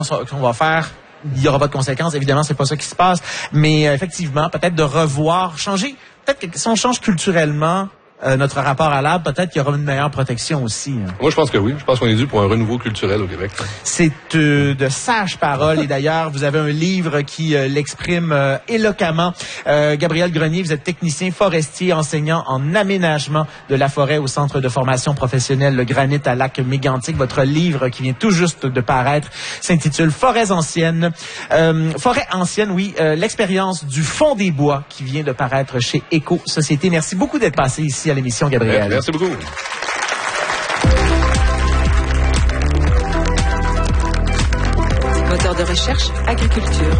qu'on va faire, il n'y aura pas de conséquences. Évidemment, c'est pas ça qui se passe. Mais effectivement, peut-être de revoir, changer. Peut-être que si on change culturellement notre rapport à l'arbre, peut-être qu'il y aura une meilleure protection aussi. Hein. Moi, je pense que oui. Je pense qu'on est dû pour un renouveau culturel au Québec. C'est de sages paroles. Et d'ailleurs, vous avez un livre qui l'exprime éloquemment. Gabriel Grenier, vous êtes technicien forestier, enseignant en aménagement de la forêt au Centre de formation professionnelle Le Granit à Lac-Mégantic. Votre livre qui vient tout juste de paraître s'intitule Forêts anciennes. Forêt ancienne, oui. L'expérience du fond des bois qui vient de paraître chez Éco-Société. Merci beaucoup d'être passé ici à l'émission, Gabriel. Merci beaucoup. Moteur de recherche, agriculture.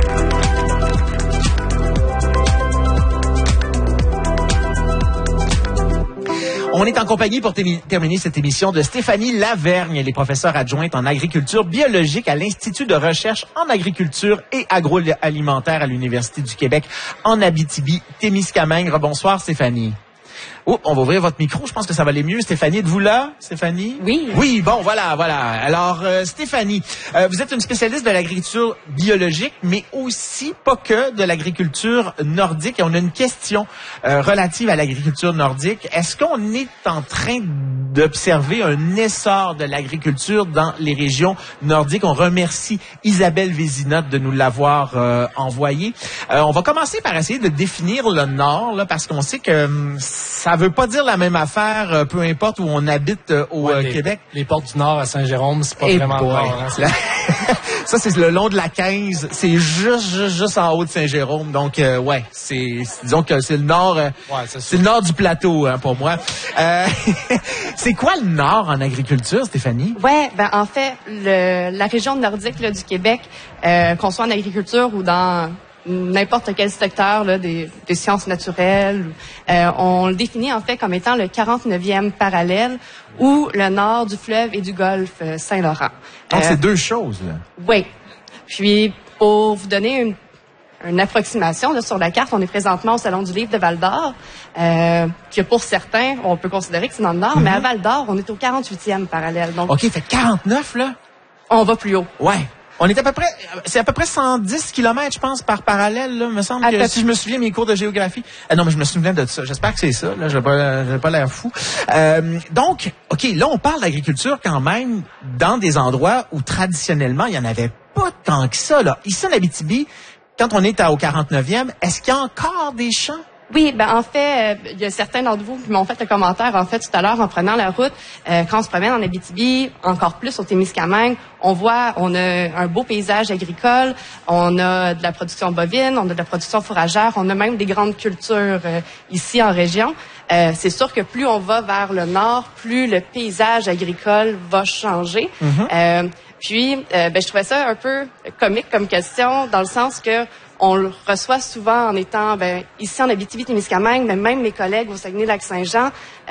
On est en compagnie pour terminer cette émission de Stéphanie Lavergne. Elle est professeure adjointe en agriculture biologique à l'Institut de recherche en agriculture et agroalimentaire à l'Université du Québec en Abitibi-Témiscamingue. Bonsoir, Stéphanie. Oh, on va ouvrir votre micro. Je pense que ça va aller mieux. Stéphanie, êtes-vous là, Stéphanie? Oui. Oui, bon, voilà. Alors, Stéphanie, vous êtes une spécialiste de l'agriculture biologique, mais aussi pas que de l'agriculture nordique. Et on a une question relative à l'agriculture nordique. Est-ce qu'on est en train d'observer un essor de l'agriculture dans les régions nordiques? On remercie Isabelle Vézina de nous l'avoir envoyé. On va commencer par essayer de définir le Nord, là, parce qu'on sait que ça veut pas dire la même affaire, peu importe où on habite au Québec. Les portes du Nord à Saint-Jérôme, c'est pas vraiment le Nord. Hein, ça, c'est le long de la 15. C'est juste en haut de Saint-Jérôme. Donc, disons que c'est le Nord. C'est le Nord du plateau, hein, pour moi. C'est quoi le Nord en agriculture, Stéphanie? En fait, la région nordique là, du Québec, qu'on soit en agriculture ou dans n'importe quel secteur là, des sciences naturelles, on le définit en fait comme étant le 49e parallèle ou le nord du fleuve et du golfe Saint-Laurent. Donc, c'est deux choses, là. Oui. Puis, pour vous donner une approximation là, sur la carte, on est présentement au Salon du Livre de Val-d'Or, que pour certains, on peut considérer que c'est dans le nord, mais à Val-d'Or, on est au 48e parallèle. Donc, OK, fait 49, là? On va plus haut. Ouais. On est c'est à peu près 110 km, je pense, par parallèle, là, me semble que, si je me souviens mes cours de géographie. Non, mais je me souviens de ça. J'espère que c'est ça, là. J'ai pas l'air fou. Donc, OK, là, on parle d'agriculture quand même dans des endroits où, traditionnellement, il y en avait pas tant que ça, là. Ici, en Abitibi, quand on est au 49e, est-ce qu'il y a encore des champs? Oui, en fait, il y a certains d'entre vous qui m'ont fait le commentaire, en fait, tout à l'heure, en prenant la route, quand on se promène en Abitibi, encore plus au Témiscamingue, on a un beau paysage agricole, on a de la production bovine, on a de la production fourragère, on a même des grandes cultures ici en région. C'est sûr que plus on va vers le nord, plus le paysage agricole va changer. Puis, je trouvais ça un peu comique comme question, dans le sens que on le reçoit souvent en étant ici en Abitibi-Témiscamingue, mais même mes collègues au Saguenay-Lac-Saint-Jean,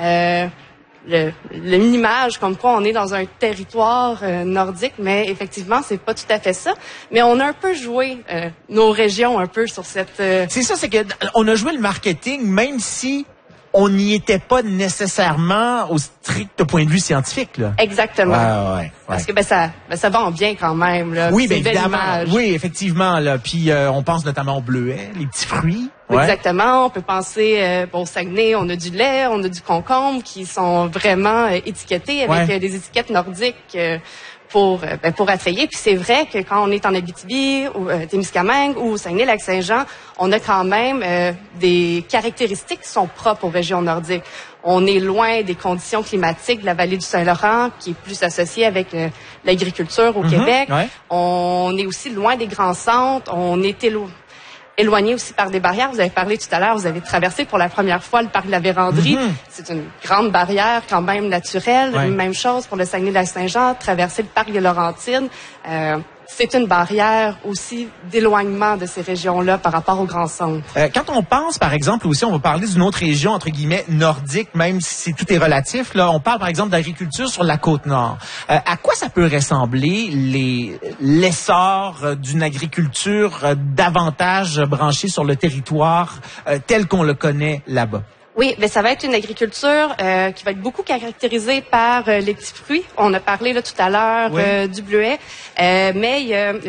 l'image comme quoi on est dans un territoire nordique, mais effectivement, c'est pas tout à fait ça. Mais on a un peu joué nos régions un peu sur cette... C'est ça, c'est que on a joué le marketing, même si on n'y était pas nécessairement au strict point de vue scientifique, là. Exactement. Ouais. Parce que ça vend bien quand même, là. Oui, c'est une belle évidemment. image. Oui, effectivement, là. Puis on pense notamment aux bleuets, les petits fruits. Ouais. Exactement. On peut penser au Saguenay, on a du lait, on a du concombre qui sont vraiment étiquetés avec des étiquettes nordiques. Pour attrayer. Puis c'est vrai que quand on est en Abitibi, ou Témiscamingue ou au Saguenay-Lac-Saint-Jean, on a quand même des caractéristiques qui sont propres aux régions nordiques. On est loin des conditions climatiques de la vallée du Saint-Laurent, qui est plus associée avec l'agriculture au Québec. Ouais. On est aussi loin des grands centres. On est éloigné aussi par des barrières. Vous avez parlé tout à l'heure, vous avez traversé pour la première fois le parc de la Vérandrie. C'est une grande barrière quand même naturelle. Ouais. Même chose pour le Saguenay-Lac-Saint-Jean, traverser le parc des Laurentides. C'est une barrière aussi d'éloignement de ces régions-là par rapport aux grands centres. Quand on pense, par exemple, aussi, on va parler d'une autre région, entre guillemets, nordique, même si tout est relatif, là, on parle, par exemple, d'agriculture sur la Côte-Nord. À quoi ça peut ressembler l'essor d'une agriculture davantage branchée sur le territoire tel qu'on le connaît là-bas? Oui, ben ça va être une agriculture qui va être beaucoup caractérisée par les petits fruits. On a parlé là tout à l'heure du bleuet, mais il y a